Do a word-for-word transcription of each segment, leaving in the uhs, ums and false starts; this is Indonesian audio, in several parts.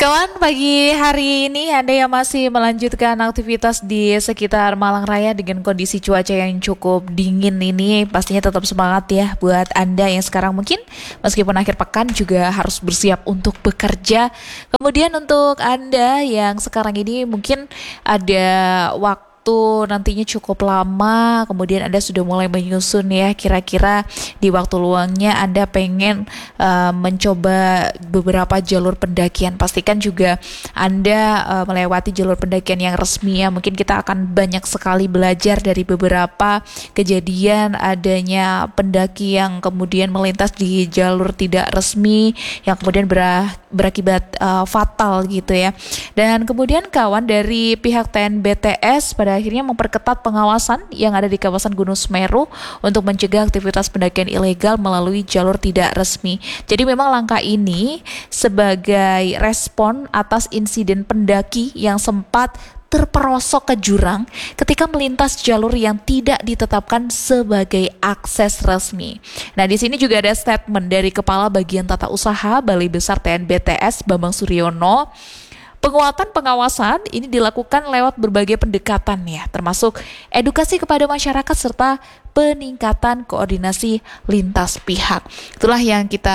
Kawan, pagi hari ini Anda yang masih melanjutkan aktivitas di sekitar Malang Raya dengan kondisi cuaca yang cukup dingin ini, pastinya tetap semangat ya buat Anda yang sekarang mungkin meskipun akhir pekan juga harus bersiap untuk bekerja. Kemudian untuk Anda yang sekarang ini mungkin ada waktu nantinya cukup lama, kemudian Anda sudah mulai menyusun ya kira-kira di waktu luangnya Anda pengen uh, mencoba beberapa jalur pendakian. Pastikan juga Anda uh, melewati jalur pendakian yang resmi ya. Mungkin kita akan banyak sekali belajar dari beberapa kejadian adanya pendaki yang kemudian melintas di jalur tidak resmi yang kemudian ber- berakibat uh, fatal gitu ya. Dan kemudian kawan, dari pihak T N B T S pada akhirnya memperketat pengawasan yang ada di kawasan Gunung Semeru untuk mencegah aktivitas pendakian ilegal melalui jalur tidak resmi. Jadi memang langkah ini sebagai respon atas insiden pendaki yang sempat terperosok ke jurang ketika melintas jalur yang tidak ditetapkan sebagai akses resmi. Nah, di sini juga ada statement dari Kepala Bagian Tata Usaha Balai Besar T N B T S Bambang Suryono. Penguatan pengawasan ini dilakukan lewat berbagai pendekatan ya, termasuk edukasi kepada masyarakat serta peningkatan koordinasi lintas pihak. Itulah yang kita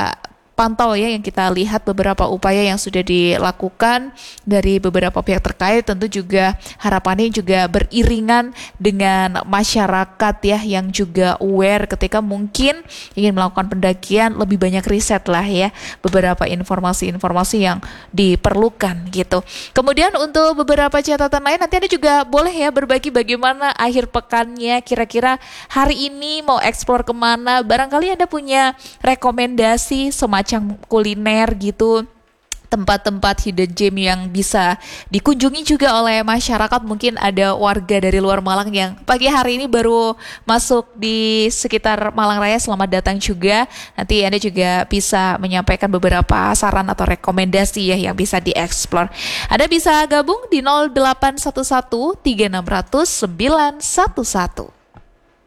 pantau ya, yang kita lihat beberapa upaya yang sudah dilakukan dari beberapa pihak terkait. Tentu juga harapannya juga beriringan dengan masyarakat ya, yang juga aware ketika mungkin ingin melakukan pendakian, lebih banyak riset lah ya beberapa informasi-informasi yang diperlukan gitu. Kemudian untuk beberapa catatan lain, nanti Anda juga boleh ya berbagi bagaimana akhir pekannya, kira-kira hari ini mau eksplor kemana. Barangkali Anda punya rekomendasi semacam macam kuliner gitu, tempat-tempat hidden gem yang bisa dikunjungi juga oleh masyarakat. Mungkin ada warga dari luar Malang yang pagi hari ini baru masuk di sekitar Malang Raya, selamat datang juga. Nanti Anda juga bisa menyampaikan beberapa saran atau rekomendasi ya yang bisa dieksplor. Anda bisa gabung di nol delapan satu satu tiga enam nol nol sembilan satu satu.